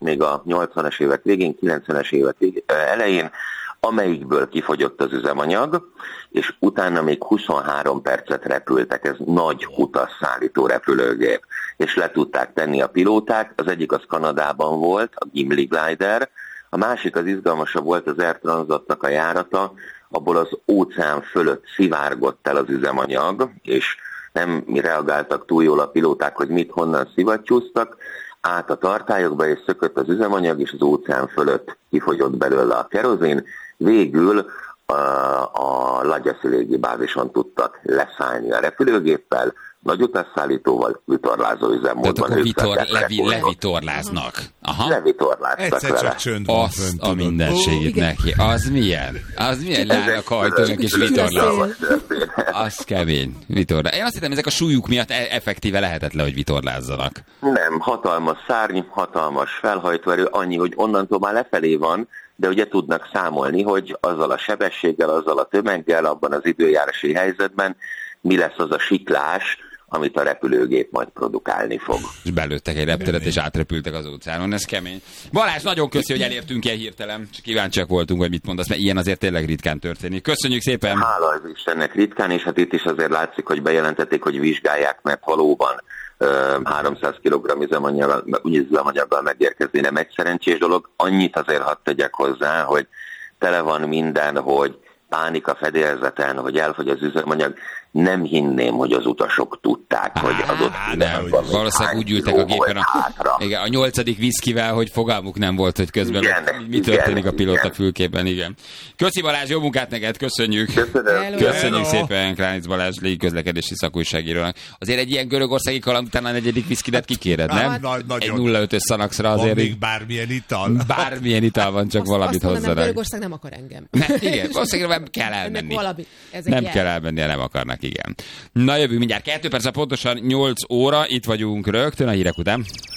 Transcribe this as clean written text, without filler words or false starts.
még a 80-as évek végén, 90-es évek elején, amelyikből kifogyott az üzemanyag, és utána még 23 percet repültek, ez nagy utasszállító repülőgép, és le tudták tenni a pilóták, az egyik az Kanadában volt, a Gimli Glider, a másik az izgalmasabb volt az Air Transatnak a járata, abból az óceán fölött szivárgott el az üzemanyag, és nem reagáltak túl jól a pilóták, hogy mit honnan szivattyúztak, át a tartályokba, és szökött az üzemanyag, és az óceán fölött kifogyott belőle a kerozin. Végül a Lagyaszi légibázison tudtak leszállni a repülőgéppel, nagy utasszállítóval, vitorlázó üzemmódban. Tehát akkor levitorláznak. Aha. Levitorláztak egyszer vele. csak csönd van Azt fönt, a mindenségét neki. Az milyen? Az milyen lányok hajtónak és vitorláz? Az kemény. Vitorláz. Én azt hittem, ezek a súlyuk miatt effektíve lehetetlen, hogy vitorlázzanak. Nem, hatalmas szárny, hatalmas felhajtóerő, annyi, hogy onnantól már lefelé van, de ugye tudnak számolni, hogy azzal a sebességgel, azzal a tömeggel, abban az időjárási helyzetben mi lesz az a siklás, amit a repülőgép majd produkálni fog. És belőttek egy repteret, és átrepültek az óceánon, ez kemény. Balázs, nagyon köszi, hogy elértünk ilyen hirtelen. Csak kíváncsiak voltunk, hogy mit mondasz, mert ilyen azért tényleg ritkán történik. Köszönjük szépen! Hála az Istennek ritkán, és hát itt is azért látszik, hogy bejelentették, hogy vizsgálják, mert valóban 300 kg üzemanyaggal megérkezni nem egy szerencsés dolog. Annyit azért hadd tegyek hozzá, hogy tele van minden, hogy pánik a fedélzeten, hogy elfogy az üzemanyag. Nem hinném, hogy az utasok tudták, hogy az ott nem, valószínűleg úgy ültek a gépen a 8. viszkivel, hogy fogalmuk nem volt, hogy közben mi történik a pilóta fülkében, igen. Köszi Balázs, jó munkát neked, köszönjük. Köszönjük szépen Kránic Balázs légiközlekedési szakújságírónak. Azért egy ilyen görögországi kaland után a 4. viszkidet kikéred, nem? Egy 0,5-ös szanaxra azért. Van még bármilyen ital? Bármilyen ital van, csak valamit hozzanak. Azt Görögország nem akar engem. Igen, valószínűleg nem kell elmenni. Nem kell elmenni, nem akarnak. Igen. Na jövünk mindjárt 2 perc, pontosan 8 óra, itt vagyunk rögtön a hírek után.